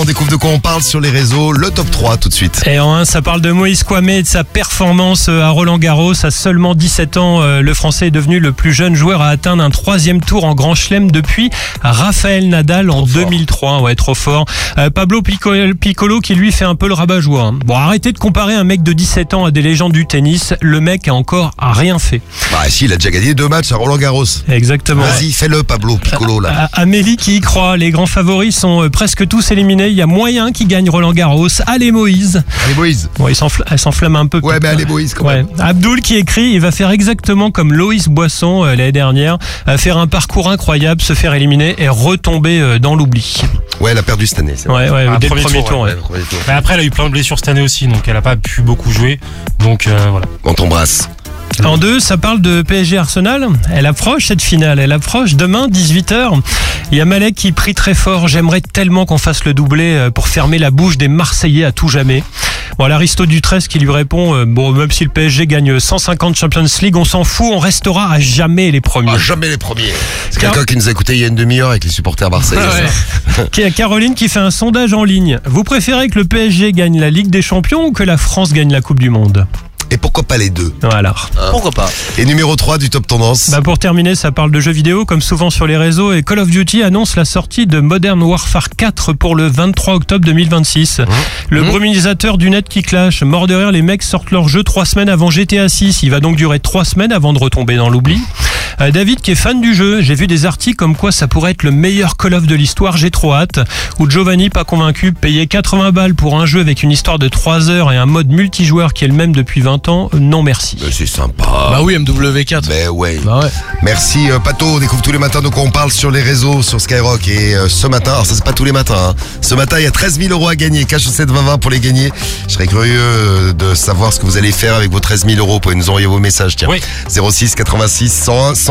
découvre de quoi on parle sur les réseaux. Le top 3 tout de suite. Et en 1, ça parle de Moïse Kouamé et de sa performance à Roland-Garros. À seulement 17 ans, le Français est devenu le plus jeune joueur à atteindre un 3e tour en Grand Chelem depuis Rafael Nadal en 2003. Ouais, trop fort. Pablo Piccolo qui lui fait un peu le rabat-joie. Bon, arrêtez de comparer un mec de 17 ans à des légendes du tennis. Le mec a encore rien fait. Bah si, il a déjà gagné 2 matchs à Roland-Garros. Exactement. Vas-y, fais-le Pablo Piccolo là. Amélie qui y croit. Les grands favoris sont presque tous éliminés. Il y a moyen qu'ils gagnent Roland-Garros. Allez Moïse. Allez Moïse. Ouais, elle s'enflamme un peu. Ouais, mais allez Moïse quand même. Abdoul qui écrit, il va faire exactement comme Loïs Boisson l'année dernière, faire un parcours incroyable, se faire éliminer et retomber dans l'oubli. Ouais, elle a perdu cette année. Ouais, dès le premier tour. Ouais. Mais après, elle a eu plein de blessures cette année aussi, donc elle a pas pu beaucoup jouer. Donc voilà. On t'embrasse. En 2, ça parle de PSG Arsenal. Elle approche cette finale, elle approche demain 18h. Il y a Malek qui prie très fort. J'aimerais tellement qu'on fasse le doublé pour fermer la bouche des Marseillais à tout jamais. Bon, l'Aristo Dutresse qui lui répond bon, même si le PSG gagne 150 Champions League, on s'en fout, on restera à jamais les premiers. À jamais les premiers. C'est quelqu'un qui nous a écouté il y a une demi-heure avec les supporters marseillais. Caroline qui fait un sondage en ligne. Vous préférez que le PSG gagne la Ligue des Champions ou que la France gagne la Coupe du Monde ? Et pourquoi pas les deux? Voilà. Pourquoi pas? Et numéro 3 du top tendance. Pour terminer, ça parle de jeux vidéo comme souvent sur les réseaux et Call of Duty annonce la sortie de Modern Warfare 4 pour le 23 octobre 2026. Le brumisateur du net qui clash. Mort de rire, les mecs sortent leur jeu 3 semaines avant GTA 6. Il va donc durer 3 semaines avant de retomber dans l'oubli. David qui est fan du jeu, j'ai vu des articles comme quoi ça pourrait être le meilleur Call of de l'histoire, j'ai trop hâte. Ou Giovanni, pas convaincu, payer 80 balles pour un jeu avec une histoire de 3 heures et un mode multijoueur qui est le même depuis 20 ans, non merci. Mais c'est sympa. Bah oui, MW4. Mais ouais. Bah ouais. Merci Pato, on découvre tous les matins de quoi on parle sur les réseaux, sur Skyrock. Et ce matin, alors ça c'est pas tous les matins, ce matin il y a 13 000 € à gagner, cash au 720 pour les gagner. Je serais curieux de savoir ce que vous allez faire avec vos 13 000 €. Vous pouvez nous envoyer vos messages, tiens. Oui. 06 86 101 101.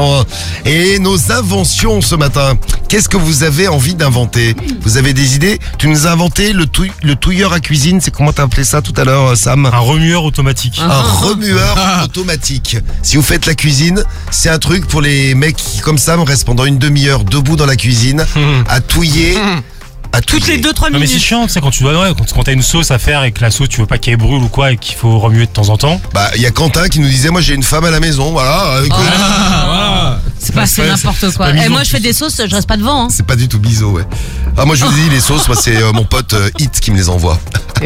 Et nos inventions ce matin, qu'est-ce que vous avez envie d'inventer? Vous avez des idées? Tu nous as inventé le touilleur à cuisine, c'est comment t'as appelé ça tout à l'heure, Sam? Un remueur automatique. Un remueur automatique. Si vous faites la cuisine, c'est un truc pour les mecs qui, comme Sam, restent pendant une demi-heure debout dans la cuisine, à touiller. Toutes les 2-3 minutes. Non mais c'est chiant, tu sais, quand t'as une sauce à faire et que la sauce tu veux pas qu'elle brûle ou quoi et qu'il faut remuer de temps en temps. Bah il y a Quentin qui nous disait moi j'ai une femme à la maison, voilà. Voilà. C'est n'importe quoi. Et moi je fais des sauces, je reste pas devant. Hein. C'est pas du tout biseau, ouais. Ah moi je vous dis les sauces, moi c'est mon pote Hit qui me les envoie.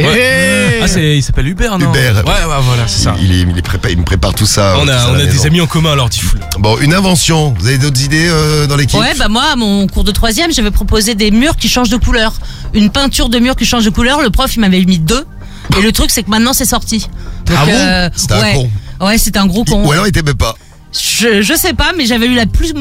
Ah il s'appelle Hubert, non? Hubert. Ouais, voilà, c'est ça. Il me prépare tout ça. On a des amis en commun alors, tu fous. Bon, une invention. Vous avez d'autres idées dans l'équipe? Ouais, moi, à mon cours de 3e, j'avais proposé des murs qui changent de couleur. Une peinture de mur qui change de couleur. Le prof, il m'avait mis 2. Et le truc, c'est que maintenant, c'est sorti. Donc, bon? C'était un con. Ouais, c'était un gros con. Ou alors, il t'aimait pas. Je sais pas, mais j'avais eu la plus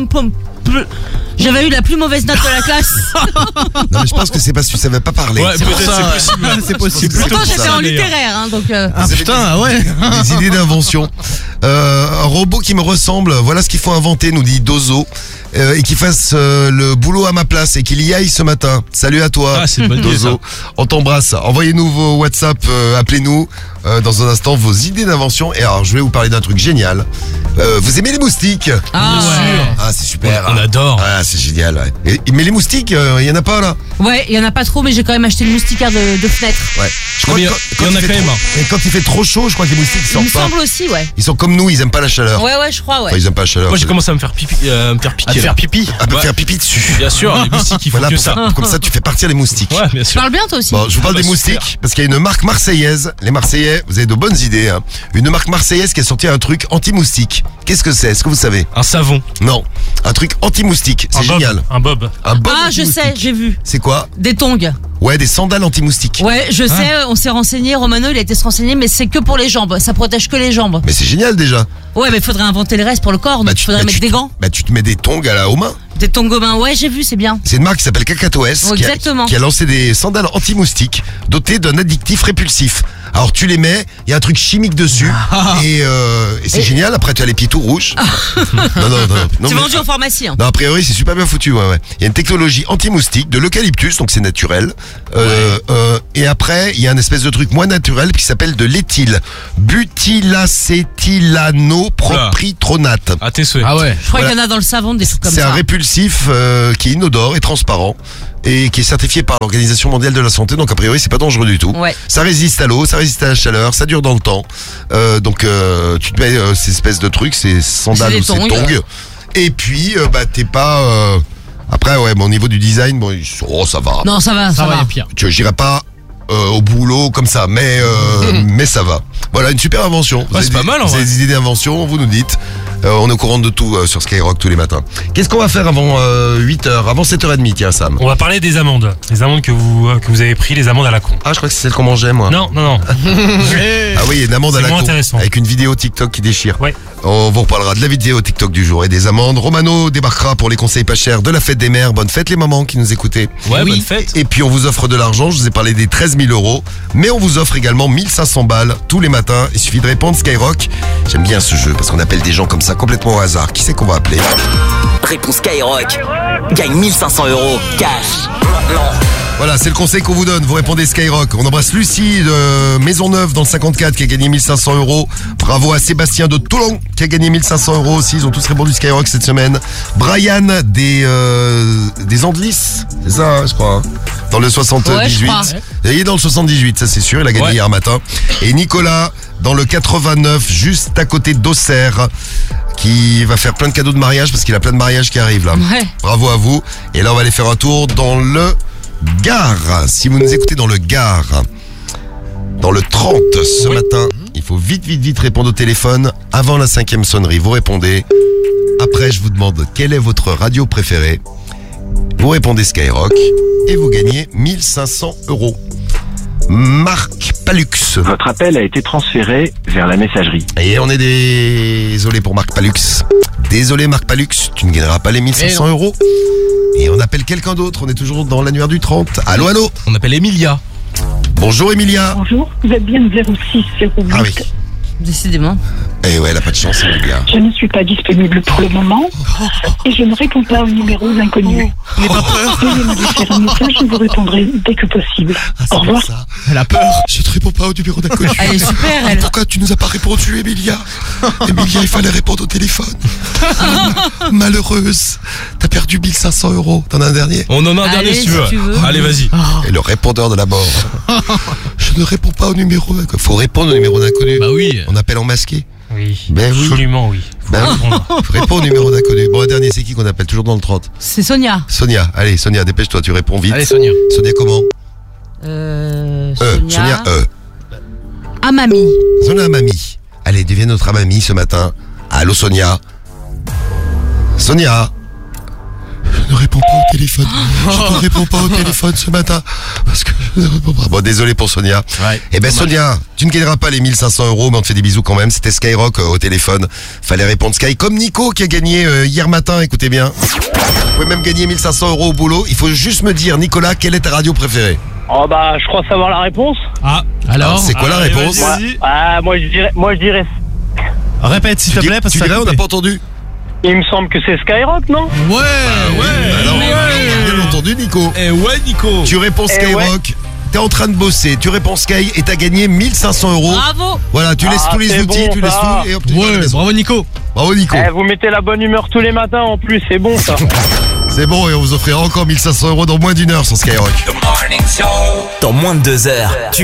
mauvaise note de la classe. Non mais je pense que c'est parce que tu savais pas parler. Ouais, peut-être c'est possible. Pourtant j'étais en littéraire, hein, donc. Ah putain, ouais. Des idées d'invention. Un robot qui me ressemble. Voilà ce qu'il faut inventer, nous dit Dozo. Et qui fasse le boulot à ma place et qu'il y aille ce matin. Salut à toi, c'est une bonne idée, Dozo. On t'embrasse. Envoyez-nous vos WhatsApp, appelez-nous. Dans un instant, vos idées d'invention. Et alors, je vais vous parler d'un truc génial. Vous aimez les moustiques? Ah ouais. Ah, c'est super. On adore. Ah, c'est génial. Ouais. Mais les moustiques, il y en a pas là? Ouais, il y en a pas trop, mais j'ai quand même acheté le moustiquaire de fenêtre. Ouais. Je crois il y en a quand même. Et quand il fait trop chaud, je crois que les moustiques Il sortent me pas. semble aussi, ouais. Ils sont comme nous, ils aiment pas la chaleur. Ouais, je crois, ouais. Enfin, ils aiment pas la chaleur. Moi j'ai commencé à me faire pipi, faire pipi dessus. Bien sûr, les moustiques ils font Voilà, que ça. comme ça tu fais partir les moustiques. Ouais, bien Tu sûr. parles bien toi aussi. Bon, je vous parle des super. moustiques parce qu'il y a une marque marseillaise. Les Marseillais, vous avez de bonnes idées. Hein. Une marque marseillaise qui a sorti un truc anti-moustique. Qu'est-ce que c'est? Est-ce que vous savez? Un savon. Non, un truc anti-moustique. C'est génial. Un bob. Un bob Ah, je anti-moustique. sais, j'ai vu. C'est quoi? Des tongs. Ouais, des sandales anti-moustiques. Ouais, je sais, on s'est renseigné, Romano, il a été se renseigner, mais c'est que pour les jambes, ça protège que les jambes. Mais c'est génial déjà. Ouais, mais il faudrait inventer le reste pour le corps, donc il faudrait mettre des gants. Bah tu te mets des tongs aux mains. Des tongs aux mains, ouais, j'ai vu, c'est bien. C'est une marque qui s'appelle Cacatoès Oh, exactement. qui a lancé des sandales anti-moustiques dotées d'un additif répulsif. Alors tu les mets, il y a un truc chimique dessus et c'est génial. Après tu as les pieds tout rouges. non, C'est mais- vendu en pharmacie. Hein. Non, a priori c'est super bien foutu. Ouais. Il y a une technologie anti-moustique de l'eucalyptus, donc c'est naturel. Et après il y a un espèce de truc moins naturel qui s'appelle de l'éthyle, butylacétylano-propritronate. Ah, tes souhaits. Ah ouais. Je crois qu'il y en a dans le savon, des trucs comme C'est ça. un répulsif qui est inodore et transparent. et qui est certifié par l'Organisation mondiale de la santé, donc a priori c'est pas dangereux du tout. Ouais. Ça résiste à l'eau, ça résiste à la chaleur, ça dure dans le temps. Donc tu te mets ces espèces de trucs, ces sandales C'est ou des ces tongs. tongs, et puis t'es pas... Après ouais, mais au niveau du design, bon, ça va. Non, ça va, ça Ça va, il y va. a pire. Tu vois, j'irai pas au boulot comme ça, mais ça va. Voilà, une super invention. Vous Ouais, avez c'est pas mal, en Vous avez vrai. des idées d'invention, vous nous dites. On est au courant de tout sur Skyrock tous les matins. Qu'est-ce qu'on va faire avant 8h, avant 7h30, tiens Sam? On va parler des amendes. Les amendes que vous avez pris, les amendes à la con. Ah, je crois que c'est celle qu'on mangeait, moi. Non. Ah oui, une amende à C'est la moins con, intéressant. avec une vidéo TikTok qui déchire. Ouais. On vous reparlera de la vidéo TikTok du jour et des amendes. Romano débarquera pour les conseils pas chers de la fête des mères. Bonne fête les mamans qui nous écoutaient. Ouais, bonne fête. Et puis on vous offre de l'argent, je vous ai parlé des 13 000 €, mais on vous offre également 1500 balles tous les matins. Il suffit de répondre Skyrock. J'aime bien ce jeu parce qu'on appelle des gens comme ça complètement au hasard. Qui c'est qu'on va appeler? Réponse Skyrock. Gagne 1500 € cash. Maintenant. Voilà, c'est le conseil qu'on vous donne. Vous répondez Skyrock. On embrasse Lucie de Maisonneuve dans le 54 qui a gagné 1500 €. Bravo à Sébastien de Toulon qui a gagné 1500 € aussi. Ils ont tous répondu Skyrock cette semaine. Brian des Andelys, c'est ça, hein, je crois. Hein, dans le 78. Ouais, je crois. Il est dans le 78, ça c'est sûr. Il a gagné hier matin. Et Nicolas dans le 89, juste à côté d'Auxerre, qui va faire plein de cadeaux de mariage parce qu'il a plein de mariages qui arrivent là. Ouais. Bravo à vous. Et là, on va aller faire un tour dans le Gard. Si vous nous écoutez dans le Gard, dans le 30 ce matin, il faut vite répondre au téléphone avant la 5e sonnerie. Vous répondez. Après, je vous demande quelle est votre radio préférée. Vous répondez Skyrock et vous gagnez 1500 €. Marc Palux. Votre appel a été transféré vers la messagerie. Et on est désolé pour Marc Palux. Désolé Marc Palux, tu ne gagneras pas les 1500 €. Et on appelle quelqu'un d'autre, on est toujours dans l'annuaire du 30. Allô, allô. On appelle Emilia. Bonjour Emilia. Bonjour, vous êtes bien 0608. Ah oui. Décidément. Eh ouais, elle a pas de chance Emilia. Je ne suis pas disponible pour le moment et je ne réponds pas aux numéros inconnus. N'aie pas peur. Veuillez me laisser un message, je vous répondrai dès que possible. Au revoir. Ça. Elle a peur. Je te réponds pas au numéro d'inconnu. Elle est super, elle. Pourquoi tu nous as pas répondu, Emilia? Emilia, il fallait répondre au téléphone. Malheureuse. T'as perdu 1500 €. T'en as un dernier? On en a un Allez, dernier si tu veux. si tu veux. Allez, vas-y. Et le répondeur de la mort. Je ne réponds pas au numéro d'inconnu. Faut répondre au numéro d'inconnu. Bah oui. On appelle en masqué. Oui. Ben oui. Absolument, oui. Ben oui. Réponds au numéro d'inconnu. Bon, un dernier, c'est qui qu'on appelle toujours dans le 30? C'est Sonia. Sonia. Allez, Sonia, dépêche-toi, tu réponds vite. Allez, Sonia. Sonia comment? Sonia. Sonia. Amami. Sonia Mamie. Allez, deviens notre amami ce matin. Allô, Sonia. Sonia. Je ne réponds pas au téléphone. Je ne réponds pas au téléphone ce matin. Parce que je ne réponds pas. Bon, désolé pour Sonia. Ouais. Eh ben, Sonia, tu ne gagneras pas les 1500 €, mais on te fait des bisous quand même. C'était Skyrock au téléphone. Fallait répondre Sky. Comme Nico qui a gagné hier matin, écoutez bien. Vous pouvez même gagner 1500 € au boulot. Il faut juste me dire, Nicolas, quelle est ta radio préférée? Oh bah je crois savoir la réponse. Ah, Alors, alors c'est quoi la allez, réponse? vas-y. Ah moi je dirais Répète s'il te plaît parce Tu que ça dirais, a on n'a coupé. pas entendu. il me semble que c'est Skyrock, non? Ouais, Alors, bien entendu, Nico. Eh ouais, Nico. Tu réponds Eh Skyrock. T'es en train de bosser, tu réponds Sky et t'as gagné 1500 €. Bravo. Voilà, tu laisses Ah, tous les c'est outils, bon, tu laisses ça. tout et hop, tu vas à la Ouais, maison. bravo Nico. Bravo Nico. Eh, vous mettez la bonne humeur tous les matins en plus, c'est bon ça. C'est bon et on vous offrira encore 1500 € dans moins d'1 heure sur Skyrock. Dans moins de 2 heures.